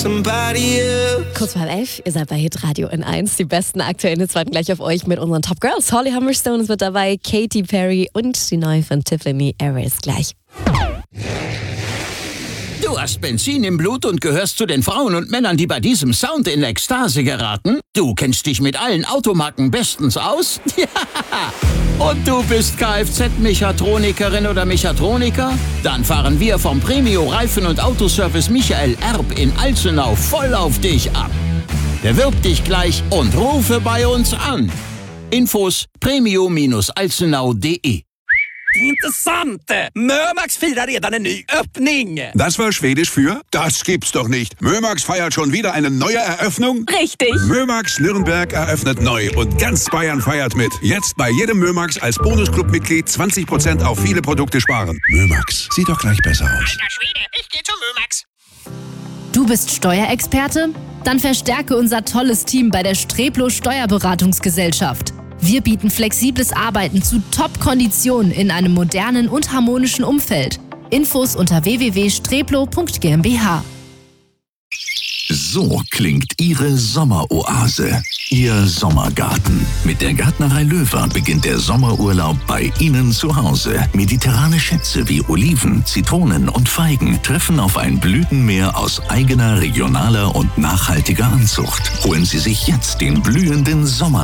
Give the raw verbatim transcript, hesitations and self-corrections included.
Kurz vor elf, ihr seid bei Hitradio N eins. Die besten aktuellen Hits warten gleich auf euch mit unseren Top Girls. Holly Humberstone ist mit dabei, Katy Perry und die neue von Tiffany Harris gleich. Du hast Benzin im Blut und gehörst zu den Frauen und Männern, die bei diesem Sound in Ekstase geraten? Du kennst dich mit allen Automarken bestens aus? Ja! Und du bist Kfz-Mechatronikerin oder Mechatroniker? Dann fahren wir vom Premio Reifen- und Autoservice Michael Erb in Alzenau voll auf dich ab. Bewirb dich gleich und rufe bei uns an. Infos premio Bindestrich alzenau punkt de. Intressant! Mömax firar redan en ny öppning! Das war Schwedisch für? Das gibt's doch nicht. Mömax feiert schon wieder eine neue Eröffnung? Richtig! Mömax Nürnberg eröffnet neu und ganz Bayern feiert mit. Jetzt bei jedem Mömax als Bonusclub-Mitglied zwanzig Prozent auf viele Produkte sparen. Mömax, sieht doch gleich besser aus. Alter Schwede, ich geh zu Mömax. Du bist Steuerexperte? Dann verstärke unser tolles Team bei der Streplo Steuerberatungsgesellschaft. Wir bieten flexibles Arbeiten zu Top-Konditionen in einem modernen und harmonischen Umfeld. Infos unter w w w punkt streplo punkt g m b h. So klingt Ihre Sommeroase, Ihr Sommergarten. Mit der Gärtnerei Löwer beginnt der Sommerurlaub bei Ihnen zu Hause. Mediterrane Schätze wie Oliven, Zitronen und Feigen treffen auf ein Blütenmeer aus eigener, regionaler und nachhaltiger Anzucht. Holen Sie sich jetzt den blühenden Sommer